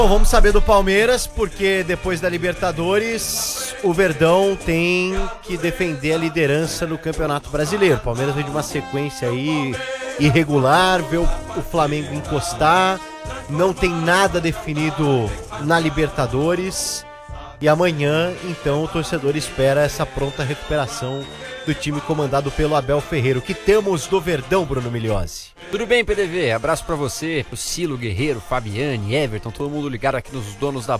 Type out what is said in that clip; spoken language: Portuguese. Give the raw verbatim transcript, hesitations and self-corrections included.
Bom, vamos saber do Palmeiras, porque depois da Libertadores, o Verdão tem que defender a liderança no Campeonato Brasileiro. O Palmeiras vem de uma sequência aí irregular, vê o, o Flamengo encostar, não tem nada definido na Libertadores. E amanhã, então, o torcedor espera essa pronta recuperação do time comandado pelo Abel Ferreira. O que temos do Verdão, Bruno Migliozzi? Tudo bem, P D V? Abraço pra você, pro Silo, Guerreiro, Fabiane, Everton, todo mundo ligado aqui nos donos da